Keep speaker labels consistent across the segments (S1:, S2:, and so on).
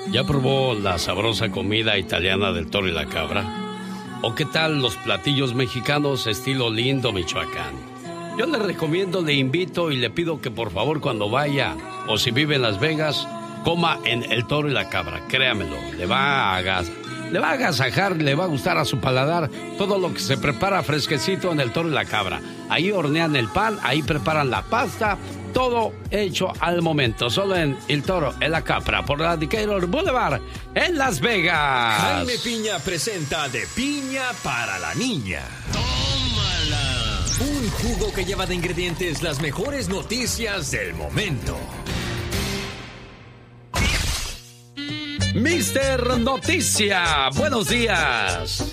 S1: ¿Ya probó la sabrosa comida italiana del Toro y la Cabra? ¿O qué tal los platillos mexicanos estilo Lindo, Michoacán? Yo le recomiendo, le invito y le pido que por favor cuando vaya o si vive en Las Vegas, coma en el Toro y la Cabra. Créamelo, le va a agasajar, le va a gustar a su paladar todo lo que se prepara fresquecito en el Toro y la Cabra. Ahí hornean el pan, ahí preparan la pasta, todo hecho al momento, solo en El Toro, en la Cabra, por la Decatur Boulevard, en Las Vegas.
S2: Jaime Piña presenta De Piña para la Niña. ¡Tómala! Un jugo que lleva de ingredientes las mejores noticias del momento.
S1: Mister Noticia, buenos días.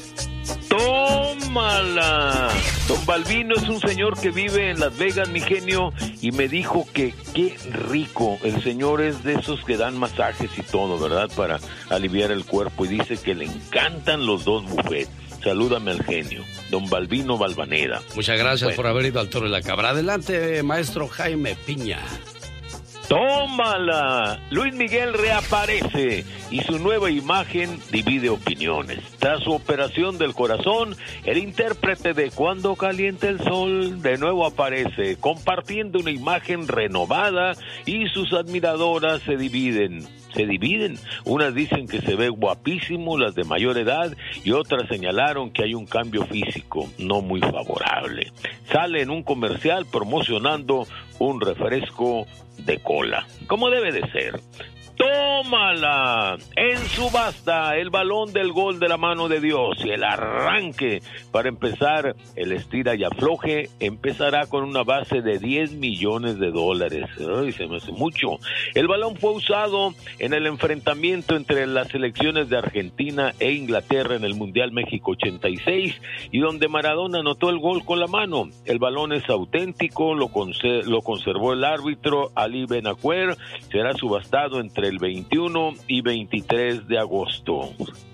S3: ¡Tómala! Don Balbino es un señor que vive en Las Vegas, mi genio, y me dijo que qué rico. El señor es de esos que dan masajes y todo, ¿verdad? Para aliviar el cuerpo, y dice que le encantan los dos buffets. Salúdame al genio, don Balbino Balvanera.
S1: Muchas gracias por haber ido al Toro y la Cabra. Adelante, maestro Jaime Piña.
S3: ¡Tómala! Luis Miguel reaparece y su nueva imagen divide opiniones. Tras su operación del corazón, el intérprete de Cuando calienta el sol de nuevo aparece, compartiendo una imagen renovada, y sus admiradoras se dividen. Unas dicen que se ve guapísimo, las de mayor edad, y otras señalaron que hay un cambio físico no muy favorable. Sale en un comercial promocionando un refresco de cola, como debe de ser. ¡Tómala! En subasta, el balón del gol de la mano de Dios y el arranque. Para empezar, el estira y afloje empezará con una base de $10 millones. ¡Ay, se me hace mucho! El balón fue usado en el enfrentamiento entre las selecciones de Argentina e Inglaterra en el Mundial México 86, y donde Maradona anotó el gol con la mano. El balón es auténtico, lo conservó el árbitro Ali Benacuer. Será subastado entre el 21 y 23 de agosto.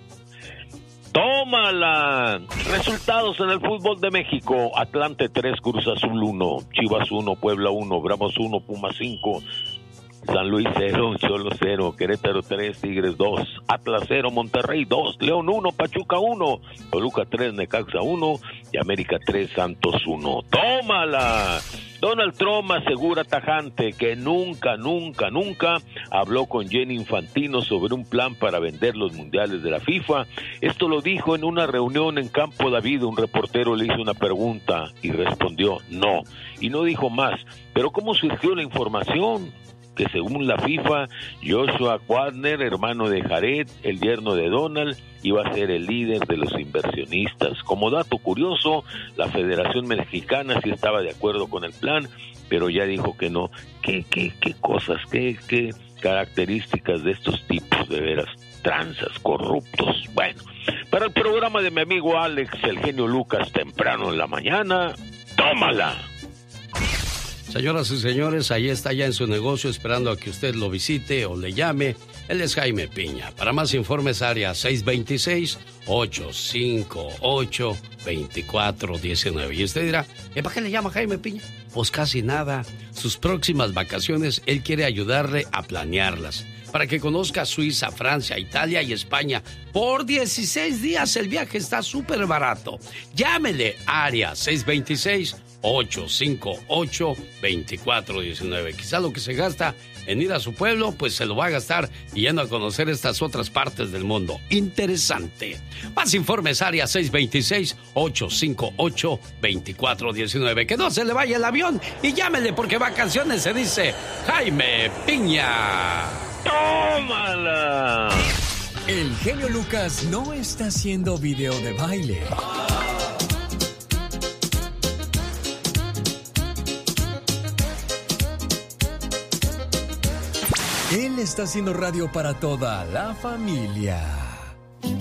S3: ¡Tómala! Resultados en el fútbol de México: Atlante 3, Cruz Azul 1, Chivas 1, Puebla 1, Bravos 1, Pumas 5, San Luis 0, Cholos 0, Querétaro 3, Tigres 2, Atlas 0, Monterrey 2, León 1, Pachuca 1, Toluca 3, Necaxa 1 y América 3, Santos 1. ¡Tómala! Donald Trump asegura tajante que nunca habló con Gianni Infantino sobre un plan para vender los mundiales de la FIFA. Esto lo dijo en una reunión en Campo David. Un reportero le hizo una pregunta y respondió no, y no dijo más. Pero ¿cómo surgió la información? Que según la FIFA, Joshua Wagner, hermano de Jared, el yerno de Donald, iba a ser el líder de los inversionistas. Como dato curioso, la Federación Mexicana sí estaba de acuerdo con el plan, pero ya dijo que no. ¿Qué cosas, qué características de estos tipos, de veras, tranzas, corruptos? Bueno, para el programa de mi amigo Alex, el genio Lucas, temprano en la mañana, tómala.
S1: Señoras y señores, ahí está ya en su negocio esperando a que usted lo visite o le llame. Él es Jaime Piña. Para más informes, área 626-858-2419. Y usted dirá, ¿para qué le llama Jaime Piña? Pues casi nada. Sus próximas vacaciones, él quiere ayudarle a planearlas, para que conozca Suiza, Francia, Italia y España. Por 16 días el viaje está súper barato. Llámele, área 626-858-2419. Quizá lo que se gasta en ir a su pueblo, pues se lo va a gastar yendo a conocer estas otras partes del mundo. Interesante. Más informes, área 626-858-2419. Que no se le vaya el avión y llámele, porque vacaciones se dice Jaime Piña.
S3: ¡Tómala!
S2: El genio Lucas no está haciendo video de baile. Él está haciendo radio para toda la familia.